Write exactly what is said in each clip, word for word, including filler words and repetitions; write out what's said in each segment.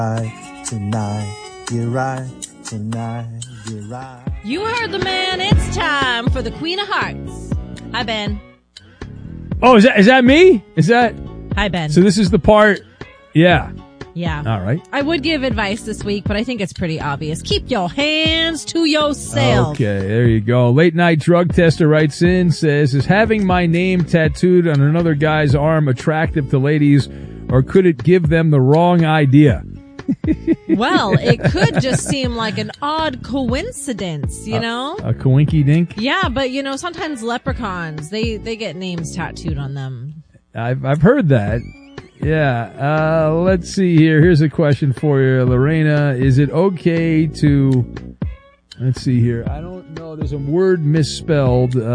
Tonight, get right. Tonight, get right. You heard the man. It's time for the Queen of Hearts. Hi, Ben. Oh, is that is that me? Is that? Hi, Ben. So this is the part. Yeah. Yeah. All right. I would give advice this week, but I think it's pretty obvious. Keep your hands to yourself. Okay, there you go. Late night drug tester writes in, says, is having my name tattooed on another guy's arm attractive to ladies, or could it give them the wrong idea? Well, it could just seem like an odd coincidence, you know? A, a coinky dink? Yeah, but you know, sometimes leprechauns, they, they get names tattooed on them. I've, I've heard that. Yeah, uh, let's see here. Here's a question for you, Lorena. Is it okay to, let's see here. I don't know. There's a word misspelled. Uh,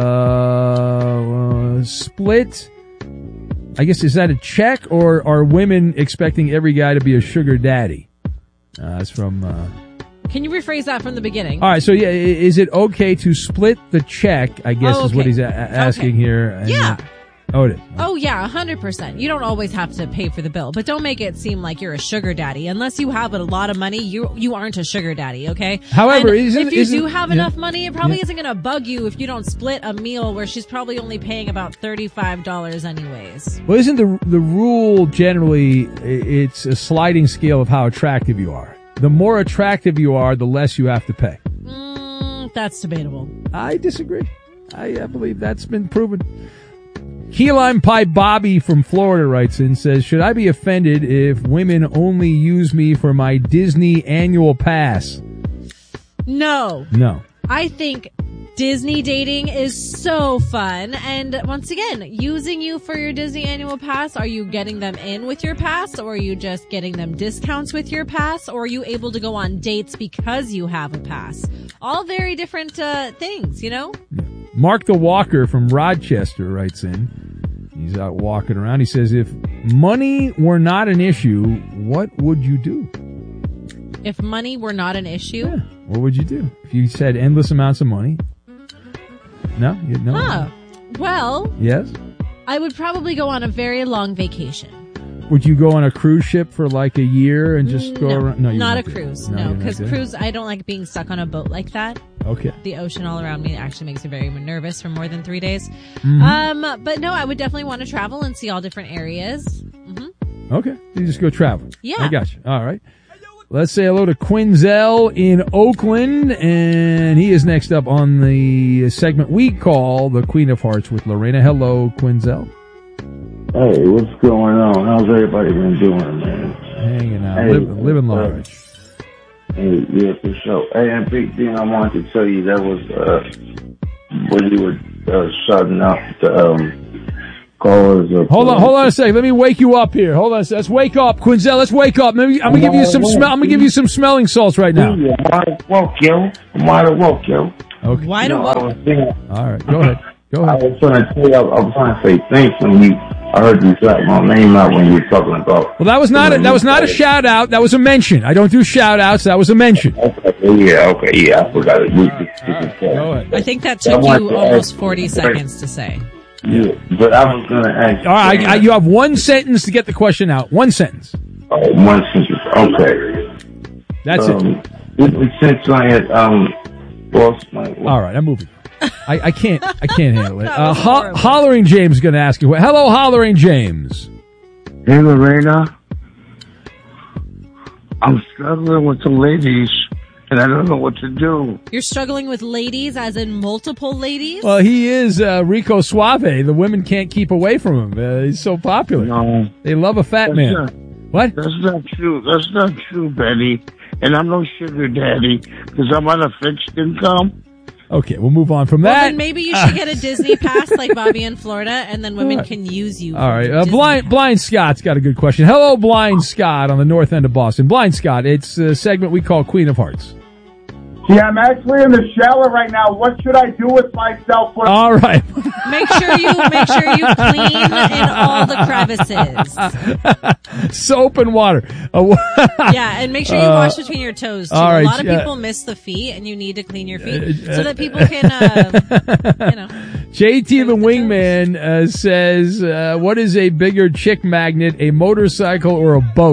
uh, split. I guess, is that a check, or are women expecting every guy to be a sugar daddy? Uh, that's from, uh, Can you rephrase that from the beginning? all right. So yeah, is it okay to split the check? I guess Oh, is what okay. he's a- asking Okay. here. And, Yeah. Oh, it is. Oh, yeah, one hundred percent. You don't always have to pay for the bill, but don't make it seem like you're a sugar daddy. Unless you have a lot of money, you you aren't a sugar daddy, okay? However, And isn't- if you isn't- do have yeah. enough money, it probably Yeah. isn't going to bug you if you don't split a meal where she's probably only paying about thirty-five dollars anyways. Well, isn't the the rule generally, i- it's a sliding scale of how attractive you are? The more attractive you are, the less you have to pay. Mm, that's debatable. I disagree. I, I believe that's been proven. Key Lime Pie Bobby from Florida writes in, says, should I be offended if women only use me for my Disney annual pass? No. No. I think Disney dating is so fun. And once again, using you for your Disney annual pass, are you getting them in with your pass, or are you just getting them discounts with your pass, or are you able to go on dates because you have a pass? All very different uh, things, you know? Mark the Walker from Rochester writes in. He's out walking around. He says, if money were not an issue, what would you do? If money were not an issue? Yeah. What would you do? If you said endless amounts of money? No? You, no? Huh. Well, Yes? I would probably go on a very long vacation. Would you go on a cruise ship for like a year and just go no, around? No, you not a wouldn't do that. cruise. No, No, you're not because doing cruise, I don't like being stuck on a boat like that. it? Okay. The ocean all around me actually makes me very nervous for more than three days. Mm-hmm. Um, but no, I would definitely want to travel and see all different areas. hmm Okay. You just go travel. Yeah. I got you. All right. Let's say hello to Quinzel in Oakland, and he is next up on the segment we call the Queen of Hearts with Lorena. Hello, Quinzel. Hey, what's going on? How's everybody been doing, man? Hanging out, Hey, living, living uh, large. Hey, yeah, for sure. Hey, and big thing I wanted to tell you, that was uh, when you were uh, shouting out the um, callers. Of, Hold on, uh, hold on a second. Let me wake you up here. Hold on. a sec. Let's wake up, Quinzel. Let's wake up. Maybe I'm gonna give you some smell. I'm gonna give you some smelling salts right now. Yeah, I might have woke you. I might have woke you. Okay. Why You do know, I was thinking, All right. Go ahead. Go I ahead. was trying to tell you, I was trying to say thanks when you, I heard you shout my name out when you were talking about. Well, that was not a, that was not a shout out. That was a mention. I don't do shout outs. That was a mention. Okay, yeah, okay, yeah, I forgot it. We, we, we, Go ahead. I think that I took want you to almost ask- forty seconds to say. Yeah, but I was going to ask. All right. I, I, you have one sentence to get the question out. One sentence. Oh, one sentence. Okay. That's um, it. it. Since I had um, lost my. All right. I'm moving. I, I can't. I can't handle it. That Uh, was Ho- horrible. Hollering James is going to ask you. Hello, Hollering James. Hey, Lorena. I'm struggling with the ladies, and I don't know what to do. You're struggling with ladies, as in multiple ladies? Well, he is uh, Rico Suave. The women can't keep away from him. Uh, he's so popular. No, They love a fat that's man. not, What? that's not true. That's not true, Betty. And I'm no sugar daddy because I'm on a fixed income. Okay, we'll move on from Well, that. then maybe you should get a Disney pass like Bobby in Florida, and then women can use you. All right. for Uh, Disney Blind pass. Blind Scott's got a good question. Hello, Blind Scott on the north end of Boston. Blind Scott, it's a segment we call Queen of Hearts. Yeah, I'm actually in the shower right now. What should I do with myself? For- All right. Make sure you make sure you clean in all the crevices. Soap and water. Uh, Yeah, and make sure you Uh, wash between your toes too. all right, A lot of yeah. people miss the feet, and you need to clean your feet Uh, so that people can, uh, you know. J T the With the Wingman uh, says, uh, what is a bigger chick magnet, a motorcycle or a boat?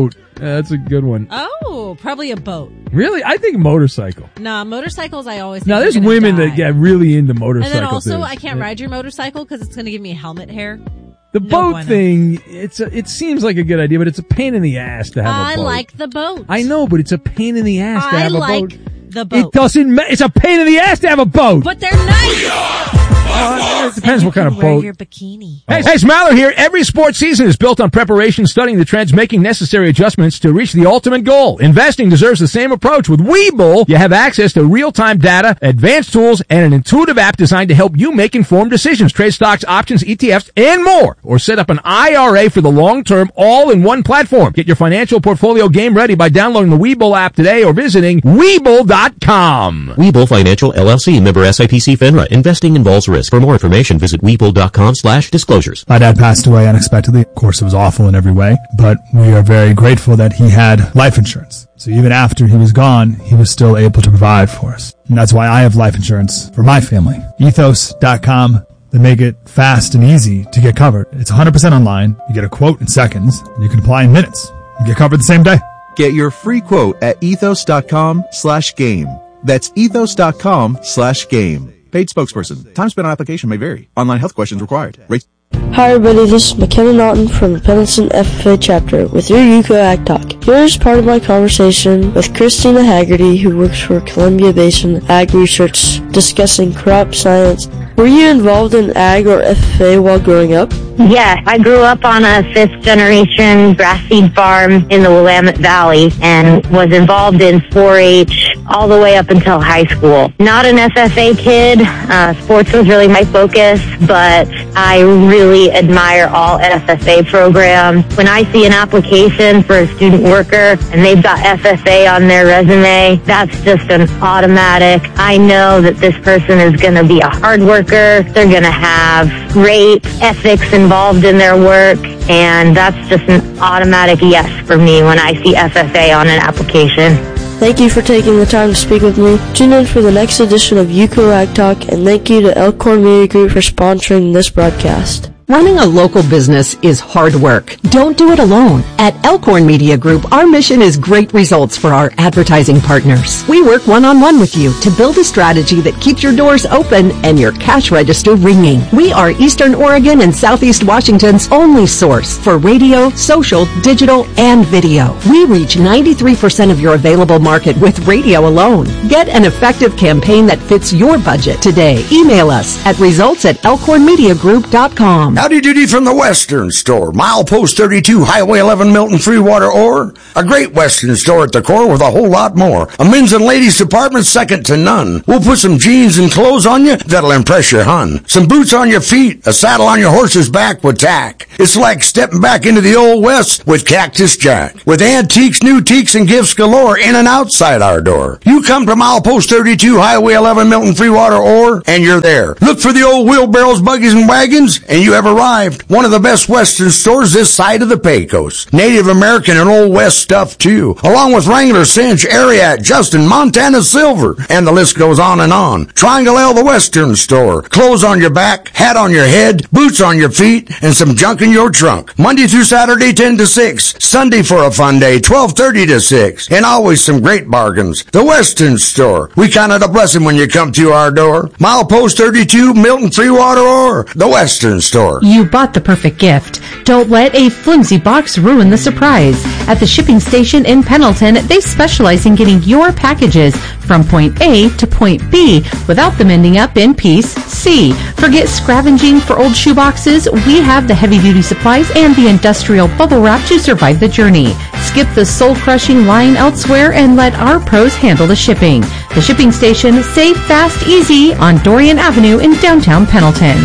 That's a good one. Oh, probably a boat. Really? I think motorcycle. Nah, motorcycles I always think Now, there's you're gonna women die. that get really into And motorcycles. then also, I can't ride your motorcycle because it's going to give me helmet hair. The No boat bueno. thing, it's a, it seems like a good idea, but it's a pain in the ass to have I a boat. like the boat. I know, but it's a pain in the ass to I have a like boat. the boat. It doesn't ma- It's a pain in the ass to have a boat. But they're nice. Uh, it depends And what you kind can of wear boat. your bikini. Hey, hey, it's Maller here. Every sports season is built on preparation, studying the trends, making necessary adjustments to reach the ultimate goal. Investing deserves the same approach. With Webull, you have access to real-time data, advanced tools, and an intuitive app designed to help you make informed decisions. Trade stocks, options, E T Fs, and more. Or set up an I R A for the long term, all in one platform. Get your financial portfolio game ready by downloading the Webull app today or visiting Webull dot com. Webull Financial, L L C, member S I P C FINRA. Investing involves risk. For more information, visit Webull dot com slash disclosures. My dad passed away unexpectedly. Of course, it was awful in every way, but we are very grateful that he had life insurance. So even after he was gone, he was still able to provide for us. And that's why I have life insurance for my family. Ethos dot com. They make it fast and easy to get covered. It's one hundred percent online. You get a quote in seconds. And you can apply in minutes. You get covered the same day. Get your free quote at ethos dot com slash game. That's ethos dot com slash game. Paid spokesperson. Time spent on application may vary. Online health questions required. Rates. Hi everybody, this is McKenna Naughton from the Pendleton F F A chapter with your Yuko Ag Talk. Here's part of my conversation with Christina Haggerty, who works for Columbia Basin Ag Research, discussing crop science. Were you involved in ag or F F A while growing up? Yeah, I grew up on a fifth-generation grass seed farm in the Willamette Valley and was involved in four H all the way up until high school. Not an F F A kid. Uh, sports was really my focus, but I really admire all F F A programs. When I see an application for a student worker and they've got F F A on their resume, that's just an automatic. I know that this person is going to be a hard worker. They're going to have great ethics involved in their work, and that's just an automatic yes for me when I see F F A on an application. Thank you for taking the time to speak with me. Tune in for the next edition of Yuko Ag Talk, and thank you to Elkhorn Media Group for sponsoring this broadcast. Running a local business is hard work. Don't do it alone. At Elkhorn Media Group, our mission is great results for our advertising partners. We work one-on-one with you to build a strategy that keeps your doors open and your cash register ringing. We are Eastern Oregon and Southeast Washington's only source for radio, social, digital, and video. We reach ninety-three percent of your available market with radio alone. Get an effective campaign that fits your budget today. Email us at results at elkhorn media group dot com. Howdy doody from the Western Store. Milepost thirty-two, Highway eleven, Milton, Freewater, Ore. A great Western store at the core with a whole lot more. A men's and ladies department second to none. We'll put some jeans and clothes on you that'll impress your hun. Some boots on your feet, a saddle on your horse's back with tack. It's like stepping back into the old West with Cactus Jack. With antiques, new teaks, and gifts galore in and outside our door. You come to Milepost thirty-two, Highway eleven, Milton, Freewater, Ore, and you're there. Look for the old wheelbarrows, buggies, and wagons, and you have arrived. One of the best Western stores this side of the Pecos. Native American and Old West stuff too, along with Wrangler, Cinch, Ariat, Justin, Montana Silver, and the list goes on and on. Triangle L, the Western Store. Clothes on your back, hat on your head, boots on your feet, and some junk in your trunk. Monday through Saturday, ten to six. Sunday for a fun day, twelve thirty to six. And always some great bargains. The Western Store. We count it a blessing when you come to our door. Milepost thirty-two, Milton, Freewater, or the Western Store. You bought the perfect gift. Don't let a flimsy box ruin the surprise. At the shipping station in Pendleton, they specialize in getting your packages from point A to point B without them ending up in piece C. Forget scavenging for old shoe boxes. We have the heavy-duty supplies and the industrial bubble wrap to survive the journey. Skip the soul-crushing line elsewhere and let our pros handle the shipping. The shipping station, safe, fast, easy on Dorian Avenue in downtown Pendleton.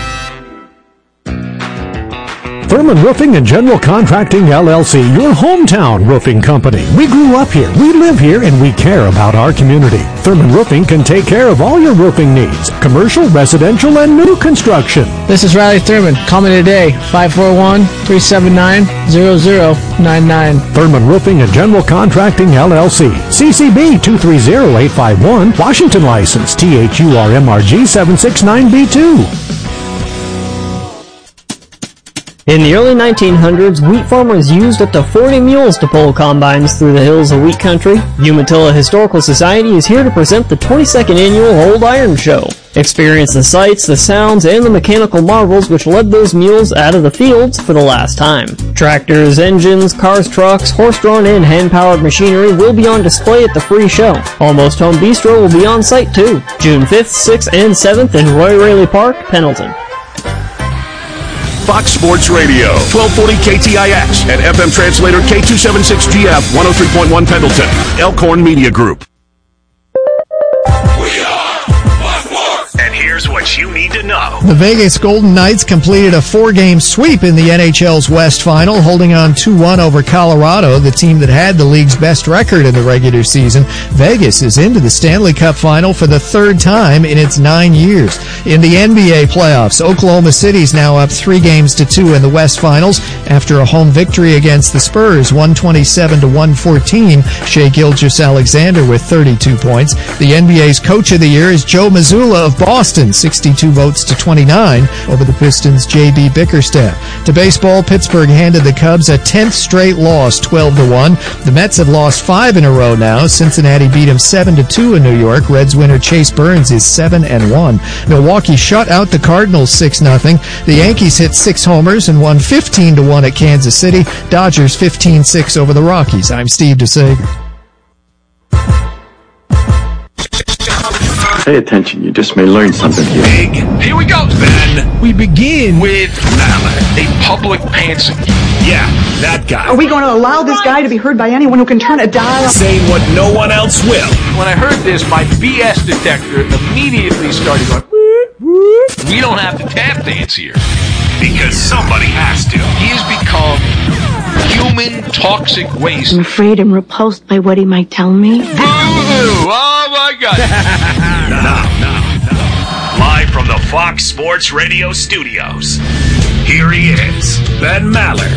Thurman Roofing and General Contracting, L L C, your hometown roofing company. We grew up here, we live here, and we care about our community. Thurman Roofing can take care of all your roofing needs, commercial, residential, and new construction. This is Riley Thurman. Call me today, five four one, three seven nine, zero zero nine nine. Thurman Roofing and General Contracting, L L C. C C B two three zero eight five one, Washington license, T H U R M R G seven six nine B two. In the early nineteen hundreds, wheat farmers used up to forty mules to pull combines through the hills of wheat country. Umatilla Historical Society is here to present the twenty-second annual Old Iron Show. Experience the sights, the sounds, and the mechanical marvels which led those mules out of the fields for the last time. Tractors, engines, cars, trucks, horse-drawn and hand-powered machinery will be on display at the free show. Almost Home Bistro will be on site too. June fifth, sixth, and seventh in Roy Raley Park, Pendleton. Fox Sports Radio, twelve forty K T I X, and F M translator K two seventy-six G F, one oh three point one Pendleton. Elkhorn Media Group. And here's what you need to know. The Vegas Golden Knights completed a four-game sweep in the N H L's West Final, holding on two one over Colorado, the team that had the league's best record in the regular season. Vegas is into the Stanley Cup Final for the third time in its nine years. In the N B A playoffs, Oklahoma City's now up three games to two in the West Finals after a home victory against the Spurs, one twenty-seven to one fourteen. Shai Gilgeous-Alexander with thirty-two points. The N B A's Coach of the Year is Joe Mazzulla of Boston, sixty-two votes to twenty-nine over the Pistons' J B Bickerstaff. To baseball, Pittsburgh handed the Cubs a tenth straight loss, twelve to one. The Mets have lost five in a row now. Cincinnati beat them seven to two in New York. Reds winner Chase Burns is seven and one. Milwaukee shut out the Cardinals six nothing. The Yankees hit six homers and won fifteen to one at Kansas City. Dodgers fifteen six over the Rockies. I'm Steve DeSager. Pay attention, you just may learn something here. Big. Here we go, Ben. We begin with Mallard, a public pantser. Yeah, that guy. Are we going to allow this guy to be heard by anyone who can turn a dial? Saying what no one else will. When I heard this, my B S detector immediately started going, whoop, whoop. We don't have to tap dance here. Because somebody has to. He has become human toxic waste. I'm afraid I'm repulsed by what he might tell me. Boo-hoo! Oh my God. Now, now, now, live from the Fox Sports Radio studios, here he is, Ben Maller.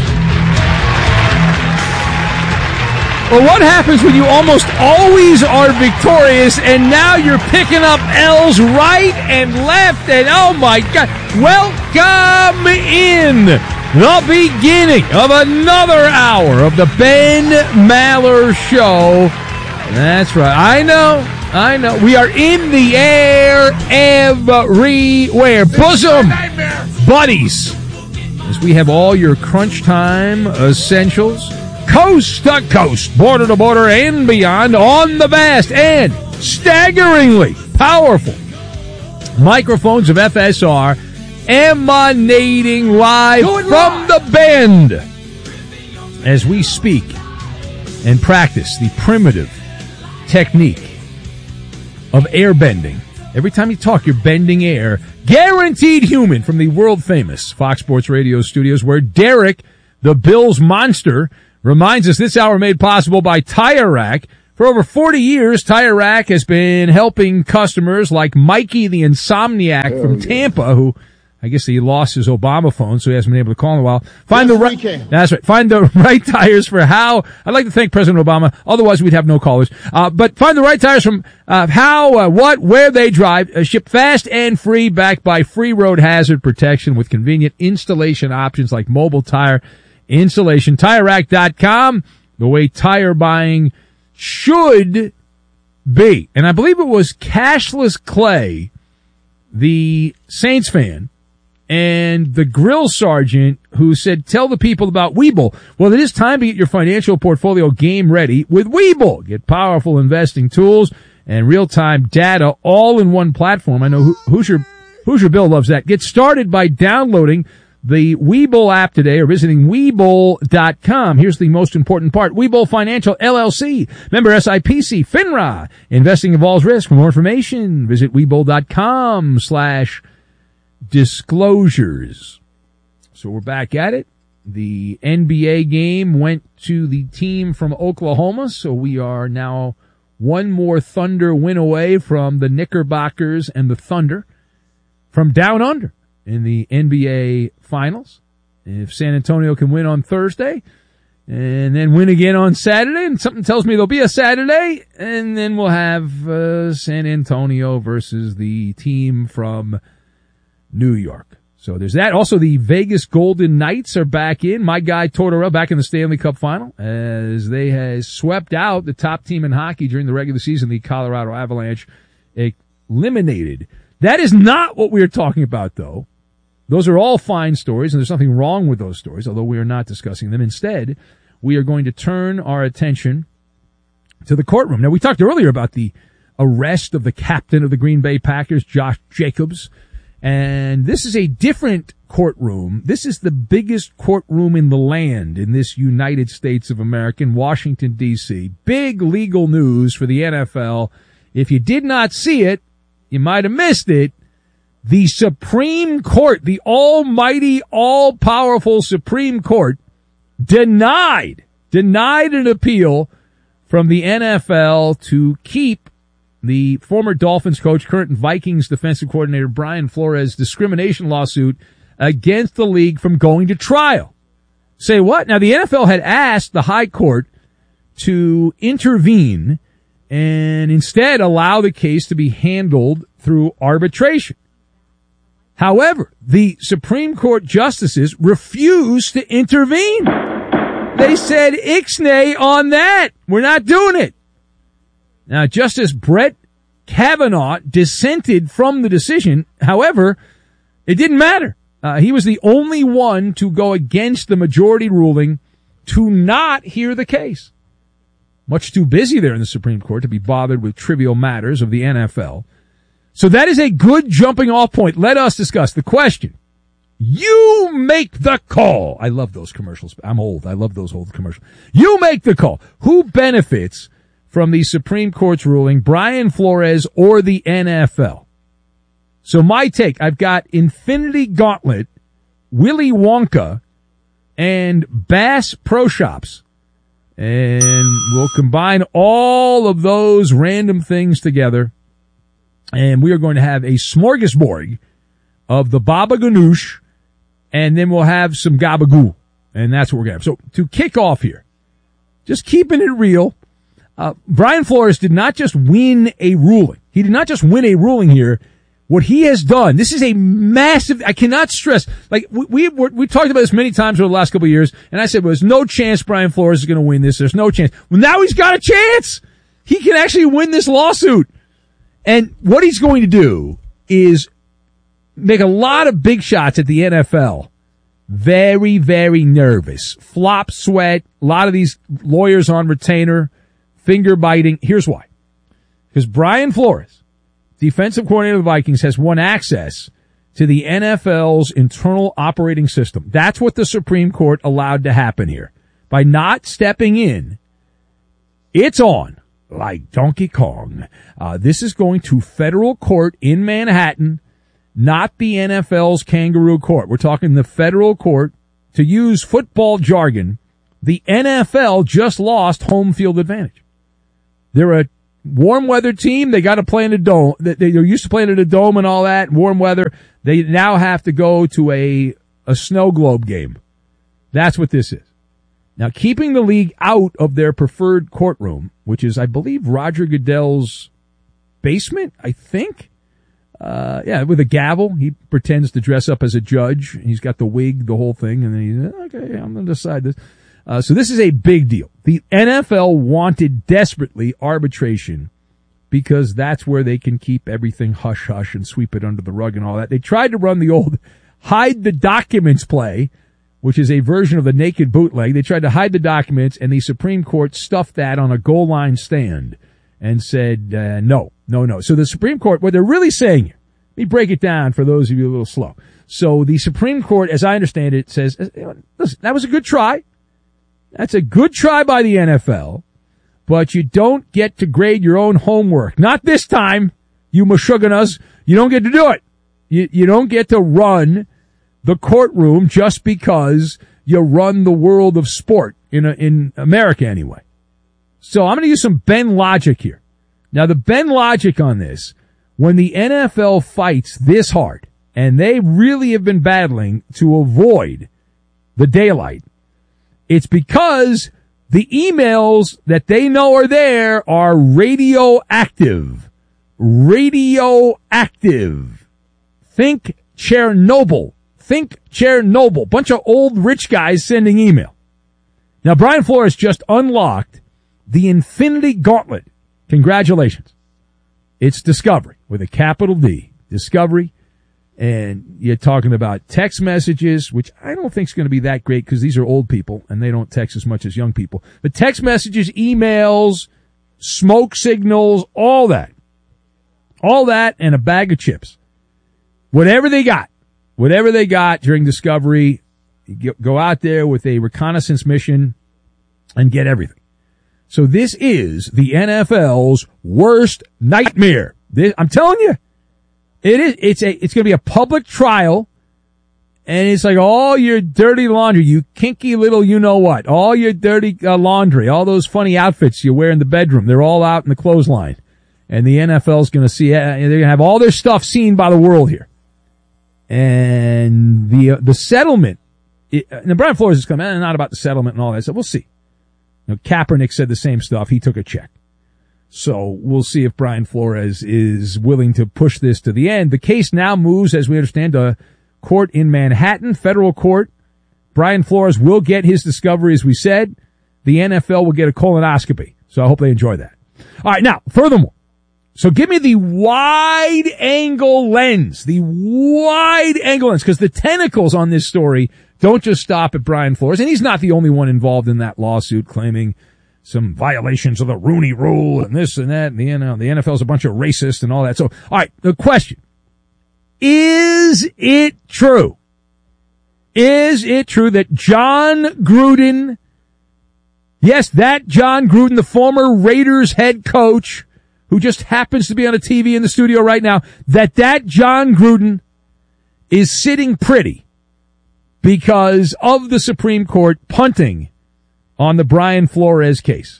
Well, what happens when you almost always are victorious and now you're picking up L's right and left and oh my God. Welcome in the beginning of another hour of the Ben Maller Show. That's right. I know. I know. We are in the air everywhere. Bosom buddies. As we have all your crunch time essentials, coast to coast, border to border, and beyond on the vast and staggeringly powerful microphones of F S R emanating live from the Bend as we speak and practice the primitive technique of air bending. Every time you talk, you're bending air. Guaranteed Human from the world-famous Fox Sports Radio studios, where Derek, the Bills monster, reminds us this hour made possible by Tire Rack. For over forty years, Tire Rack has been helping customers like Mikey the Insomniac Hell from yeah. Tampa, who I guess he lost his Obama phone, so he hasn't been able to call in a while. Find yes, the right, that's right. Find the right tires for how. I'd like to thank President Obama. Otherwise, we'd have no callers. Uh, but find the right tires from uh, how, uh, what, where they drive. Uh, ship fast and free, backed by free road hazard protection with convenient installation options like mobile tire installation. Tire Rack dot com. The way tire buying should be. And I believe it was Cashless Clay, the Saints fan, and the grill sergeant who said, tell the people about Webull. Well, it is time to get your financial portfolio game ready with Webull. Get powerful investing tools and real-time data all in one platform. I know Hoosier, Hoosier Bill loves that. Get started by downloading the Webull app today or visiting Webull dot com. Here's the most important part. Webull Financial L L C. Member S I P C. FINRA. Investing involves risk. For more information, visit Webull dot com slash disclosures. So we're back at it. The N B A game went to the team from Oklahoma, so we are now one more Thunder win away from the Knickerbockers and the Thunder from down under in the N B A Finals. If San Antonio can win on Thursday and then win again on Saturday, and something tells me there'll be a Saturday, and then we'll have uh, San Antonio versus the team from New York. So there's that. Also, the Vegas Golden Knights are back in. My guy Tortorella back in the Stanley Cup final as they has swept out the top team in hockey during the regular season, the Colorado Avalanche, eliminated. That is not what we are talking about, though. Those are all fine stories, and there's nothing wrong with those stories, although we are not discussing them. Instead, we are going to turn our attention to the courtroom. Now, we talked earlier about the arrest of the captain of the Green Bay Packers, Josh Jacobs. And this is a different courtroom. This is the biggest courtroom in the land in this United States of America, in Washington, D C. Big legal news for the N F L. If you did not see it, you might have missed it. The Supreme Court, the almighty, all-powerful Supreme Court, denied, denied an appeal from the N F L to keep the former Dolphins coach, current Vikings defensive coordinator Brian Flores' discrimination lawsuit against the league from going to trial. Say what? Now, the N F L had asked the high court to intervene and instead allow the case to be handled through arbitration. However, the Supreme Court justices refused to intervene. They said, ixnay on that. We're not doing it. Now, Justice Brett Kavanaugh dissented from the decision. However, it didn't matter. Uh, he was the only one to go against the majority ruling to not hear the case. Much too busy there in the Supreme Court to be bothered with trivial matters of the N F L. So that is a good jumping off point. Let us discuss the question. You make the call. I love those commercials. I'm old. I love those old commercials. You make the call. Who benefits from the Supreme Court's ruling, Brian Flores or the N F L? So my take, I've got Infinity Gauntlet, Willy Wonka, and Bass Pro Shops. And we'll combine all of those random things together. And we are going to have a smorgasbord of the Baba Ganoush, and then we'll have some Gabagoo. And that's what we're going to have. So to kick off here, just keeping it real, Uh, Brian Flores did not just win a ruling. He did not just win a ruling here. What he has done, this is a massive, I cannot stress, like, we, we, we talked about this many times over the last couple of years, and I said, well, there's no chance Brian Flores is going to win this. There's no chance. Well, now he's got a chance. He can actually win this lawsuit. And what he's going to do is make a lot of big shots at the N F L. Very, very nervous. Flop sweat. A lot of these lawyers on retainer. Finger biting. Here's why. Because Brian Flores, defensive coordinator of the Vikings, has won access to the N F L's internal operating system. That's what the Supreme Court allowed to happen here. By not stepping in, it's on like Donkey Kong. Uh, this is going to federal court in Manhattan, not the N F L's kangaroo court. We're talking the federal court. To use football jargon, the N F L just lost home field advantage. They're a warm weather team. They got to play in a dome. They're used to playing in a dome and all that, warm weather. They now have to go to a, a snow globe game. That's what this is. Now, keeping the league out of their preferred courtroom, which is, I believe, Roger Goodell's basement, I think. Uh, yeah, with a gavel. He pretends to dress up as a judge. He's got the wig, the whole thing, and then he's, okay, I'm going to decide this. Uh, so this is a big deal. The N F L wanted desperately arbitration because that's where they can keep everything hush-hush and sweep it under the rug and all that. They tried to run the old hide the documents play, which is a version of the naked bootleg. They tried to hide the documents, and the Supreme Court stuffed that on a goal line stand and said, uh, no, no, no. So the Supreme Court, what they're really saying here, let me break it down for those of you a little slow. So the Supreme Court, as I understand it, says, listen, that was a good try. That's a good try by the N F L, but you don't get to grade your own homework. Not this time, you Meshuggahs. You don't get to do it. You, you don't get to run the courtroom just because you run the world of sport in a, in America anyway. So I'm going to use some Ben logic here. Now, the Ben logic on this, when the N F L fights this hard, and they really have been battling to avoid the daylight, it's because the emails that they know are there are radioactive. Radioactive. Think Chernobyl. Think Chernobyl. Bunch of old rich guys sending email. Now, Brian Flores just unlocked the Infinity Gauntlet. Congratulations. It's Discovery with a capital D. Discovery. And you're talking about text messages, which I don't think is going to be that great because these are old people and they don't text as much as young people. But text messages, emails, smoke signals, all that. All that and a bag of chips. Whatever they got. Whatever they got during Discovery, you go out there with a reconnaissance mission and get everything. So this is the N F L's worst nightmare. This, I'm telling you. It is, it's a, it's gonna be a public trial, and it's like all your dirty laundry, you kinky little you-know-what, all your dirty uh, laundry, all those funny outfits you wear in the bedroom, they're all out in the clothesline. And the N F L's gonna see, uh, they're gonna have all their stuff seen by the world here. And the, uh, the settlement, it, uh, and Brian Flores is coming, eh, not about the settlement and all that, so we'll see. You know, Kaepernick said the same stuff, he took a check. So we'll see if Brian Flores is willing to push this to the end. The case now moves, as we understand, to court in Manhattan, federal court. Brian Flores will get his discovery, as we said. The N F L will get a colonoscopy. So I hope they enjoy that. All right, now, furthermore, so give me the wide angle lens, the wide angle lens, because the tentacles on this story don't just stop at Brian Flores, and he's not the only one involved in that lawsuit claiming some violations of the Rooney Rule and this and that, and the, you know, the N F L's a bunch of racists and all that. So, all right, the question. Is it true? Is it true that John Gruden, yes, that John Gruden, the former Raiders head coach, who just happens to be on a T V in the studio right now, that that John Gruden is sitting pretty because of the Supreme Court punting on the Brian Flores case?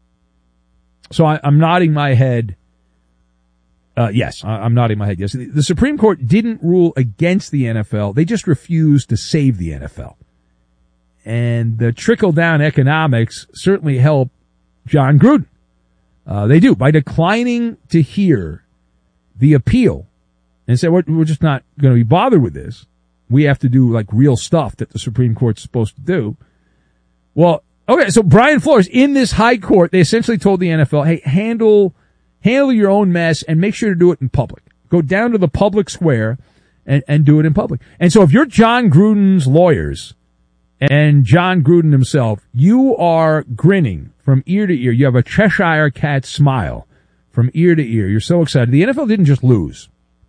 So I, I'm nodding my head. Uh, yes, I, I'm nodding my head. Yes. The, the Supreme Court didn't rule against the N F L. They just refused to save the N F L. And the trickle-down economics certainly help John Gruden. Uh, they do. By declining to hear the appeal and say, we're, we're just not going to be bothered with this. We have to do like real stuff that the Supreme Court's supposed to do. Well, okay, so Brian Flores, in this high court, they essentially told the N F L, hey, handle, handle your own mess and make sure to do it in public. Go down to the public square and, and do it in public. And so if you're John Gruden's lawyers and John Gruden himself, you are grinning from ear to ear. You have a Cheshire cat smile from ear to ear. You're so excited. The N F L didn't just lose.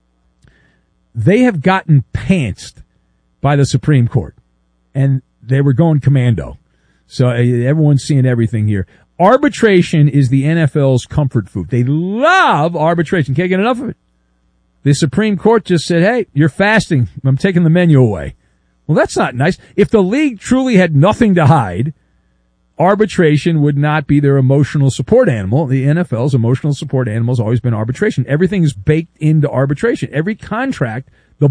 They have gotten pantsed by the Supreme Court, and they were going commando. So uh, everyone's seeing everything here. Arbitration is the N F L's comfort food. They love arbitration. Can't get enough of it. The Supreme Court just said, hey, you're fasting. I'm taking the menu away. Well, that's not nice. If the league truly had nothing to hide, arbitration would not be their emotional support animal. The N F L's emotional support animal has always been arbitration. Everything is baked into arbitration. Every contract